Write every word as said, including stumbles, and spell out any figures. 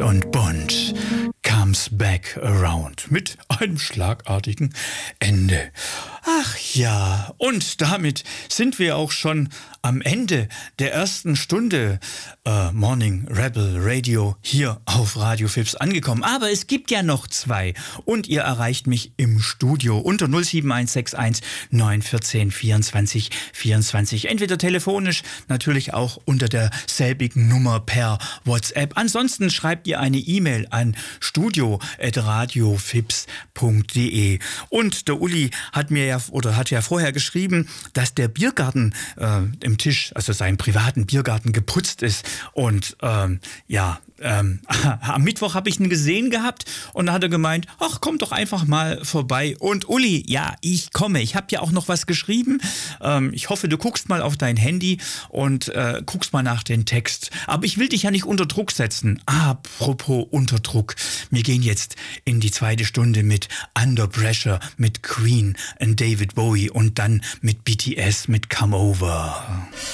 und bunt. Comes Back Around mit einem schlagartigen Ende. Ach ja, und damit sind wir auch schon am Ende der ersten Stunde äh, Morning Rebel Radio hier auf Radio Fips angekommen. Aber es gibt ja noch zwei und ihr erreicht mich im Studio unter null sieben eins sechs eins neun eins vier vierundzwanzig vierundzwanzig. Entweder telefonisch, natürlich auch unter derselbigen Nummer per WhatsApp. Ansonsten schreibt ihr eine E-Mail an studio at radiofips punkt de. Und der Uli hat mir ja oder hat ja vorher geschrieben, dass der Biergarten äh, im Tisch, also seinen privaten Biergarten, geputzt ist. Und ähm, ja, ähm, am Mittwoch habe ich ihn gesehen gehabt und da hat er gemeint, ach, komm doch einfach mal vorbei. Und Uli, ja, ich komme. Ich habe ja auch noch was geschrieben. Ähm, ich hoffe, du guckst mal auf dein Handy und äh, guckst mal nach den Text. Aber ich will dich ja nicht unter Druck setzen. Apropos unter Druck. Wir gehen jetzt in die zweite Stunde mit Under Pressure, mit Queen und David Bowie und dann mit B T S, mit Come Over.